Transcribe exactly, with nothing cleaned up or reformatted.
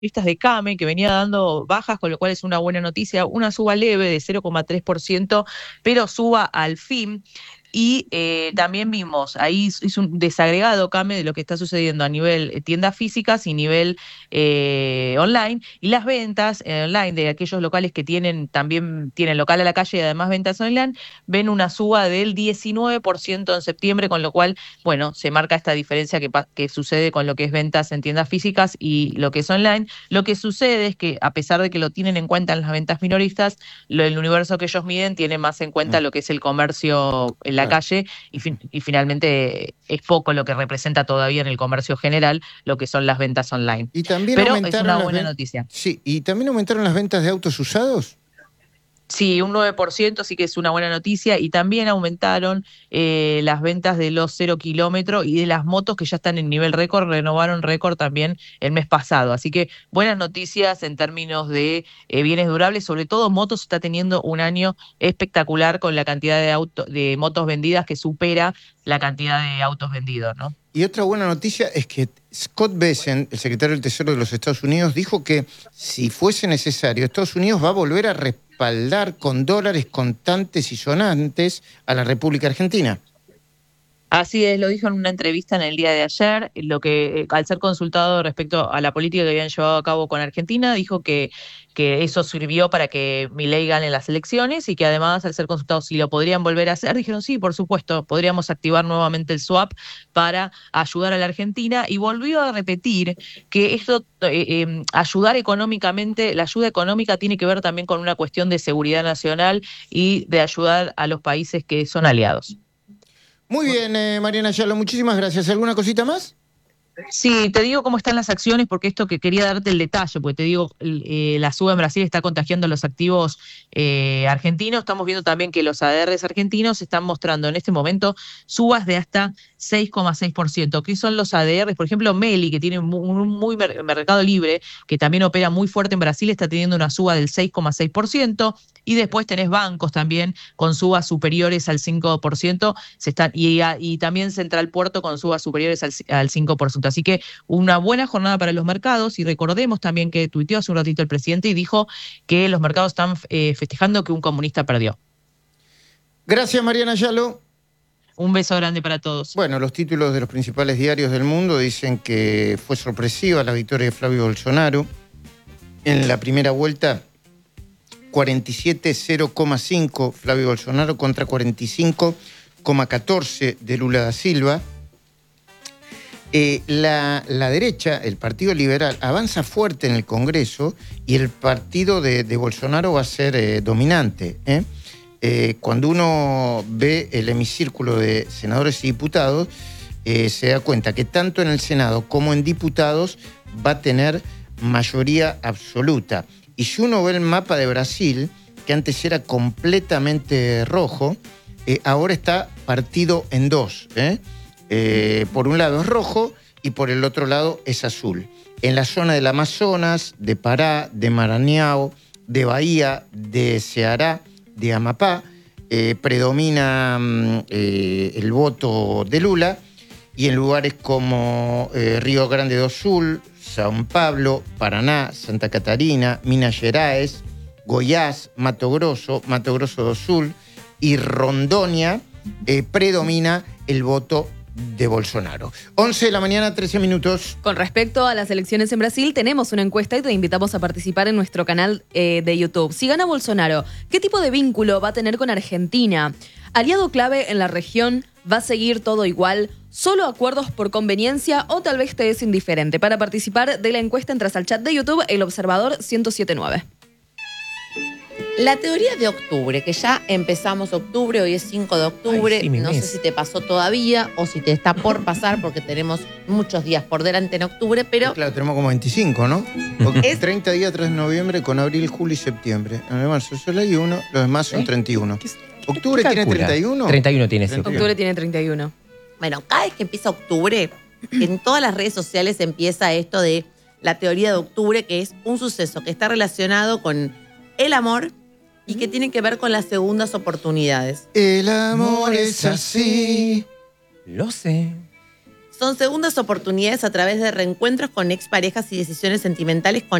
minoristas de CAME, que venía dando bajas, con lo cual es una buena noticia, una suba leve de cero coma tres por ciento, pero suba al fin. Y eh, también vimos, ahí hizo un desagregado, Came, de lo que está sucediendo a nivel eh, tiendas físicas y nivel eh, online, y las ventas eh, online de aquellos locales que tienen también tienen local a la calle y además ventas online, ven una suba del diecinueve por ciento en septiembre, con lo cual, bueno, se marca esta diferencia que, que sucede con lo que es ventas en tiendas físicas y lo que es online. Lo que sucede es que, a pesar de que lo tienen en cuenta en las ventas minoristas, lo, el universo que ellos miden tiene más en cuenta lo que es el comercio en la Claro. calle y, fin, y finalmente es poco lo que representa todavía en el comercio general lo que son las ventas online. Y también Pero aumentaron es una las buena ven- noticia. Sí, y también aumentaron las ventas de autos usados. Sí, un nueve por ciento sí que es una buena noticia, y también aumentaron eh, las ventas de los cero kilómetros y de las motos que ya están en nivel récord, renovaron récord también el mes pasado. Así que buenas noticias en términos de eh, bienes durables, sobre todo motos está teniendo un año espectacular con la cantidad de, auto, de motos vendidas que supera la cantidad de autos vendidos, ¿no? Y otra buena noticia es que Scott Bessent, el secretario del Tesoro de los Estados Unidos, dijo que si fuese necesario, Estados Unidos va a volver a respaldar con dólares contantes y sonantes a la República Argentina. Así es, lo dijo en una entrevista en el día de ayer, lo que al ser consultado respecto a la política que habían llevado a cabo con Argentina, dijo que, que eso sirvió para que Milei gane las elecciones y que además al ser consultado si lo podrían volver a hacer, dijeron sí, por supuesto, podríamos activar nuevamente el swap para ayudar a la Argentina, y volvió a repetir que esto, eh, eh, ayudar económicamente, la ayuda económica tiene que ver también con una cuestión de seguridad nacional y de ayudar a los países que son aliados. Muy bien, eh, Mariana Ayala, muchísimas gracias. ¿Alguna cosita más? Sí, te digo cómo están las acciones, porque esto que quería darte el detalle, porque te digo, eh, la suba en Brasil está contagiando los activos eh, argentinos. Estamos viendo también que los A D Rs argentinos están mostrando en este momento subas de hasta seis coma seis por ciento. ¿Qué son los A D Rs? Por ejemplo, Meli, que tiene un muy, muy mercado libre, que también opera muy fuerte en Brasil, está teniendo una suba del seis coma seis por ciento. Y después tenés bancos también con subas superiores al cinco por ciento, se están, y, y también Central Puerto con subas superiores al, al cinco por ciento. Así que una buena jornada para los mercados, y recordemos también que tuiteó hace un ratito el presidente y dijo que los mercados están eh, festejando que un comunista perdió. Gracias, Mariana Ayala. Un beso grande para todos. Bueno, los títulos de los principales diarios del mundo dicen que fue sorpresiva la victoria de Flavio Bolsonaro. En la primera vuelta, cuarenta y siete coma cero cinco Flavio Bolsonaro contra cuarenta y cinco coma catorce de Lula da Silva. Eh, la, la derecha, el Partido Liberal, avanza fuerte en el Congreso y el partido de, de Bolsonaro va a ser eh, dominante. ¿eh? Eh, cuando uno ve el hemicírculo de senadores y diputados, eh, se da cuenta que tanto en el Senado como en diputados va a tener mayoría absoluta. Y si uno ve el mapa de Brasil, que antes era completamente rojo, eh, ahora está partido en dos, ¿eh? Eh, por un lado es rojo y por el otro lado es azul. En la zona del Amazonas, de Pará, de Maranhão, de Bahía, de Ceará, de Amapá, eh, predomina eh, el voto de Lula, y en lugares como eh, Río Grande do Sul, São Paulo, Paraná, Santa Catarina, Minas Gerais, Goiás, Mato Grosso, Mato Grosso do Sul y Rondônia, eh, predomina el voto de Bolsonaro. once de la mañana, trece minutos. Con respecto a las elecciones en Brasil, tenemos una encuesta y te invitamos a participar en nuestro canal eh, de YouTube. Si gana Bolsonaro, ¿qué tipo de vínculo va a tener con Argentina? ¿Aliado clave en la región? ¿Va a seguir todo igual? ¿Solo acuerdos por conveniencia o tal vez te es indiferente? Para participar de la encuesta entras al chat de YouTube El Observador ciento siete punto nueve. La teoría de octubre, que ya empezamos octubre, hoy es cinco de octubre, Ay, sí, mi no mes. sé si te pasó todavía o si te está por pasar porque tenemos muchos días por delante en octubre, pero Claro, tenemos como veinticinco, ¿no? Es- treinta días tras noviembre con abril, julio y septiembre. En marzo solo hay uno, los demás son ¿Eh? treinta y uno. ¿Octubre ¿Qué tiene calcula? treinta y uno? treinta y uno tiene, sí. treinta y uno. Octubre tiene treinta y uno. bueno, cada vez que empieza octubre, en todas las redes sociales empieza esto de la teoría de octubre, que es un suceso que está relacionado con el amor y que tiene que ver con las segundas oportunidades. El amor es así. Lo sé. Son segundas oportunidades a través de reencuentros con exparejas y decisiones sentimentales con